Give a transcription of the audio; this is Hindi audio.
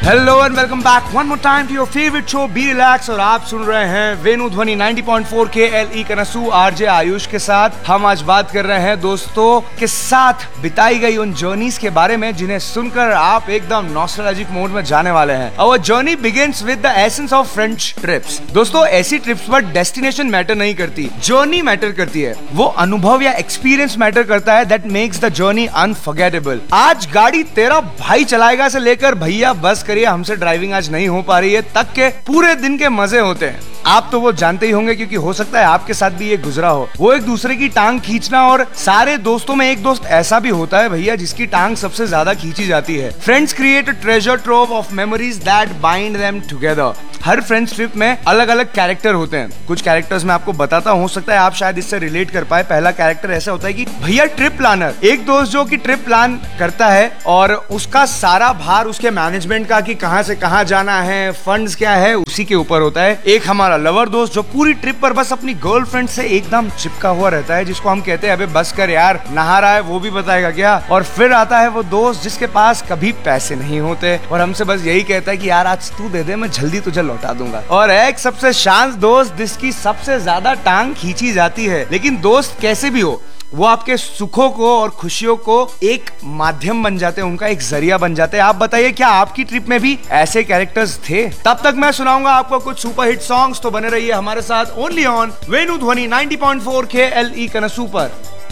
Hello and welcome back one more time to your favourite show be relax. और आप सुन रहे हैं वेनु ध्वनि 90.4 KLE कनसू आरजे आयुष के साथ। हम आज बात कर रहे हैं दोस्तों के साथ बिताई गई उन जर्नीज के बारे में जिन्हें सुनकर आप एकदम नॉस्टैल्जिक मोड में जाने वाले हैं। Our journey begins with the essence of French trips. दोस्तों ऐसी ट्रिप्स पर डेस्टिनेशन मैटर नहीं करती, जर्नी मैटर करती है। वो अनुभव या एक्सपीरियंस मैटर करता है that makes the journey unforgettable. आज गाड़ी तेरा भाई चलाएगा से लेकर भैया बस करिए हमसे ड्राइविंग आज नहीं हो पा रही है तक के पूरे दिन के मजे होते हैं। आप तो वो जानते ही होंगे क्योंकि हो सकता है आपके साथ भी ये गुजरा हो। वो एक दूसरे की टांग खींचना, और सारे दोस्तों में एक दोस्त ऐसा भी होता है भैया जिसकी टांग सबसे ज्यादा खींची जाती है। Friends create a treasure trove of memories that bind them together. Her friends trip में अलग अलग कैरेक्टर होते हैं। कुछ कैरेक्टर्स मैं आपको बताता हूँ, हो सकता है आप शायद इससे रिलेट कर पाए। पहला कैरेक्टर ऐसा होता है कि भैया ट्रिप प्लानर। एक दोस्त जो कि ट्रिप प्लान करता है और उसका सारा भार उसके मैनेजमेंट का कि कहां से कहां जाना है, फंड्स क्या है, उसी के ऊपर होता है। एक हमारा लवर दोस्त जो पूरी ट्रिप पर बस अपनी गर्लफ्रेंड से एकदम चिपका हुआ रहता है, जिसको हम कहते हैं अबे बस कर यार, नहा रहा है वो भी बताएगा क्या। और फिर आता है वो दोस्त जिसके पास कभी पैसे नहीं होते और हमसे बस यही कहता है कि यार आज तू दे दे, मैं जल्दी तुझे लौटा दूंगा। और एक सबसे शांत दोस्त जिसकी सबसे ज्यादा टांग खींची जाती है। लेकिन दोस्त कैसे भी हो, वो आपके सुखों को और खुशियों को एक माध्यम बन जाते हैं, उनका एक जरिया बन जाते हैं। आप बताइए क्या आपकी ट्रिप में भी ऐसे कैरेक्टर्स थे? तब तक मैं सुनाऊंगा आपको कुछ सुपर हिट सॉन्ग्स, तो बने रहिए हमारे साथ ओनली ऑन वेनु ध्वनि 90.4 KLE कनसू पर।